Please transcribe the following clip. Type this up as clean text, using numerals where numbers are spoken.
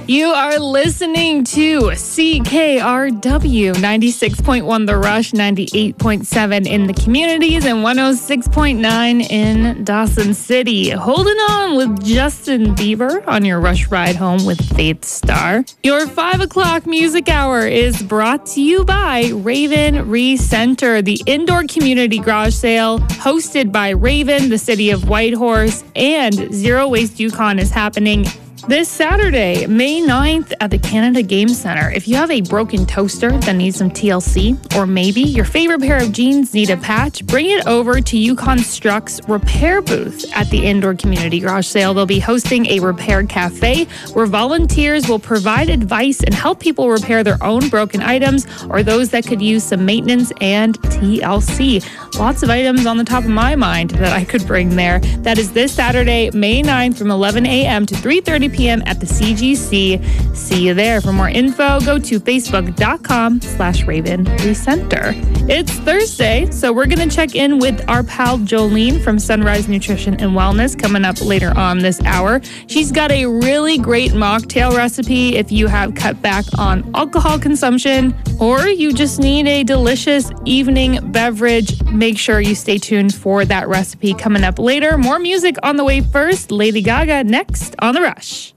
You are listening to CKRW 96.1 The Rush, 98.7 in the communities, and 106.9 in Dawson City. Holding on with Justin Bieber on your Rush ride home with Faith Star. Your 5 o'clock music hour is brought to you by Raven Re-Center, the indoor community garage sale hosted by Raven, the city of Whitehorse, and Zero Waste Yukon is happening this Saturday, May 9th at the Canada Game Center. If you have a broken toaster that needs some TLC, or maybe your favorite pair of jeans need a patch, bring it over to Yukon Struck's repair booth at the Indoor Community Garage Sale. They'll be hosting a repair cafe where volunteers will provide advice and help people repair their own broken items or those that could use some maintenance and TLC. Lots of items on the top of my mind that I could bring there. That is this Saturday, May 9th from 11 a.m. to 3:30 p.m. at the CGC. See you there. For more info, go to facebook.com/Raven Re-Center. It's Thursday, so we're going to check in with our pal Jolene from Sunrise Nutrition and Wellness coming up later on this hour. She's got a really great mocktail recipe if you have cut back on alcohol consumption or you just need a delicious evening beverage. Make sure you stay tuned for that recipe coming up later. More music on the way first. Lady Gaga next on The Rush.